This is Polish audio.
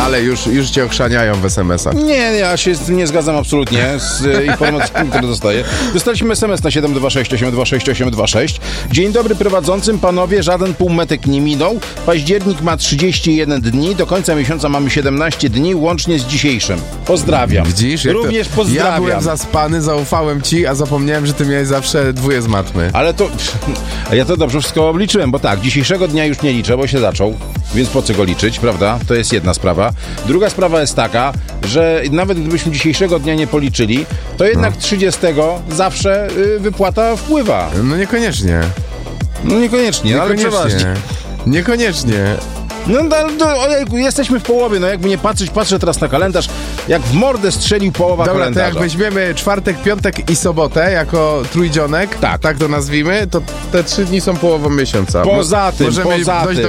ale już cię ochrzaniają w SMS-ach. Nie, ja się nie zgadzam absolutnie z informacjami, które dostaję. Dostaliśmy SMS na 726 826 826. Dzień dobry prowadzącym, panowie, żaden półmetek nie minął. Październik ma 31 dni, do końca miesiąca mamy 17 dni, łącznie z dzisiejszym. Pozdrawiam. Widzisz? Również pozdrawiam. Ja byłem zaspany, zaufałem ci, a zapomniałem, że ty miałeś zawsze dwóje z matmy. Ale to... Ja to dobrze wszystko obliczyłem, bo tak, dzisiejszego dnia już nie liczę, bo się zaczął, więc po co go liczyć, prawda? To jest jedna sprawa. Druga sprawa jest taka, że nawet gdybyśmy dzisiejszego dnia nie policzyli, to jednak 30 zawsze wypłata wpływa. No niekoniecznie. No niekoniecznie, ale przeważnie. Niekoniecznie. No, ojejku, jesteśmy w połowie, no jakby nie patrzeć, patrzę teraz na kalendarz, jak w mordę strzelił połowa Dobra, kalendarza. to jak weźmiemy czwartek, piątek i sobotę jako trójdzionek, tak to nazwijmy, to te 3 dni są połową miesiąca. Poza tym, możemy dojść do